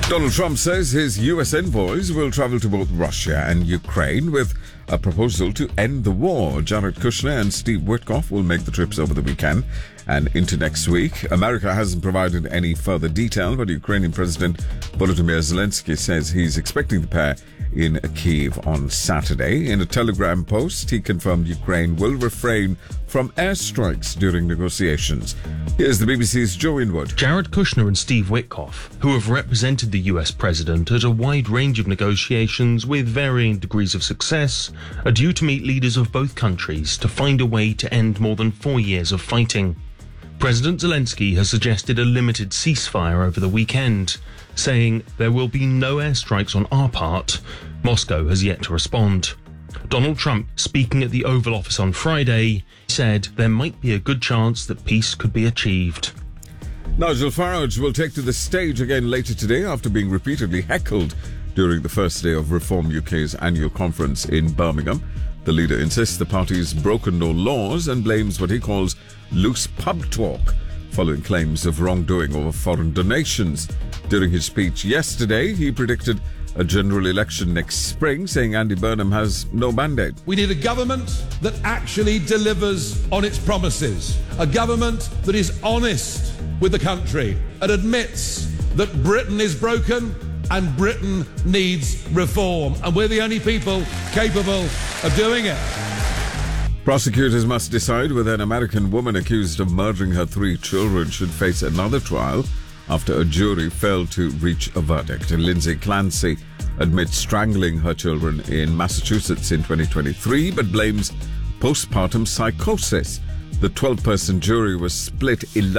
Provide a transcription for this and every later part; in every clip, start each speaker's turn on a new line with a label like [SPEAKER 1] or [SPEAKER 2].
[SPEAKER 1] Donald Trump says his U.S. envoys will travel to both Russia and Ukraine with a proposal to end the war. Jared Kushner and Steve Witkoff will make the trips over the weekend and into next week. America hasn't provided any further detail, but Ukrainian President Volodymyr Zelensky says he's expecting the pair in Kyiv on Saturday. In a Telegram post, he confirmed Ukraine will refrain from airstrikes during negotiations. Here's the BBC's Joe Inwood.
[SPEAKER 2] Jared Kushner and Steve Witkoff, who have represented the US president at a wide range of negotiations with varying degrees of success, are due to meet leaders of both countries to find a way to end more than 4 years of fighting. President Zelensky has suggested a limited ceasefire over the weekend, saying there will be no airstrikes on our part. Moscow has yet to respond. Donald Trump, speaking at the Oval Office on Friday, said there might be a good chance that peace could be achieved.
[SPEAKER 1] Nigel Farage will take to the stage again later today after being repeatedly heckled during the first day of Reform UK's annual conference in Birmingham. The leader insists the party's broken no laws and blames what he calls loose pub talk, following claims of wrongdoing over foreign donations. During his speech yesterday, he predicted a general election next spring, saying Andy Burnham has no mandate.
[SPEAKER 3] We need a government that actually delivers on its promises, a government that is honest with the country and admits that Britain is broken and Britain needs reform, and we're the only people capable of doing it.
[SPEAKER 1] Prosecutors must decide whether an American woman accused of murdering her 3 children should face another trial after a jury failed to reach a verdict. Lindsay Clancy admits strangling her children in Massachusetts in 2023, but blames postpartum psychosis. The 12-person jury was split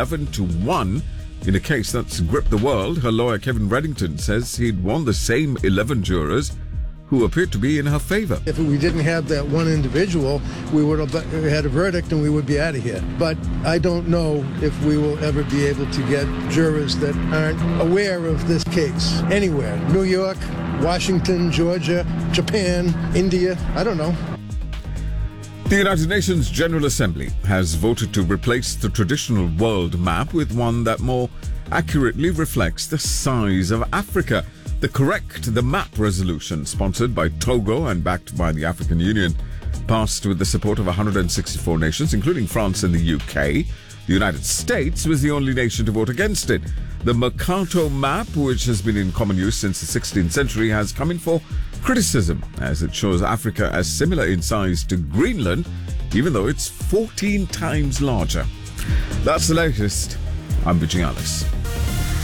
[SPEAKER 1] 11-1 in a case that's gripped the world. Her lawyer Kevin Reddington says he'd warned the same 11 jurors who appeared to be in her favour.
[SPEAKER 4] If we didn't have that one individual, we would have had a verdict and we would be out of here. But I don't know if we will ever be able to get jurors that aren't aware of this case anywhere. New York, Washington, Georgia, Japan, India, I don't know.
[SPEAKER 1] The United Nations General Assembly has voted to replace the traditional world map with one that more accurately reflects the size of Africa. The Correct the Map resolution, sponsored by Togo and backed by the African Union, passed with the support of 164 nations, including France and the UK. The United States was the only nation to vote against it. The Mercator map, which has been in common use since the 16th century, has come in for criticism as it shows Africa as similar in size to Greenland, even though it's 14 times larger. That's the latest. I'm Vijay Alice.